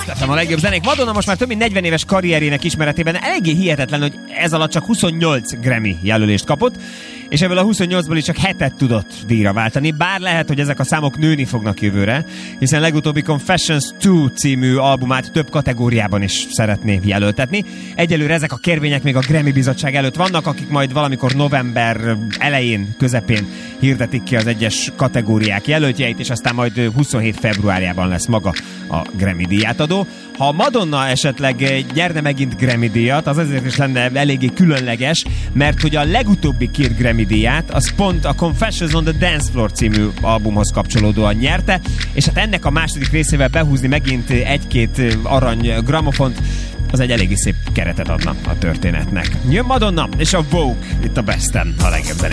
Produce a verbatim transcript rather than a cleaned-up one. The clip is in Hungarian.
Last ef em, a legjobb zenék. Madonna most már több mint negyven éves karrierjének ismeretében eléggé hihetetlen, hogy ez alatt csak huszonnyolc Grammy jelölést kapott, és ebből a huszonnyolcból is csak hetet tudott díjra váltani, bár lehet, hogy ezek a számok nőni fognak jövőre, hiszen legutóbbi Confessions kettő című albumát több kategóriában is szeretné jelöltetni. Egyelőre ezek a kérvények még a Grammy bizottság előtt vannak, akik majd valamikor november elején, közepén hirdetik ki az egyes kategóriák jelöltjeit, és aztán majd huszonhét februárjában lesz maga a Grammy díjátadó. Ha Madonna esetleg nyerne megint Grammy díjat, az azért is lenne eléggé különleges, mert hogy a legutóbbi két Grammy díját, az pont a Confessions on the Dance Floor című albumhoz kapcsolódóan nyerte, és hát ennek a második részével behúzni megint egy-két arany gramofont, az egy eléggé szép keretet adna a történetnek. Jön Madonna és a Vogue itt a Besten, a legjobb zenék.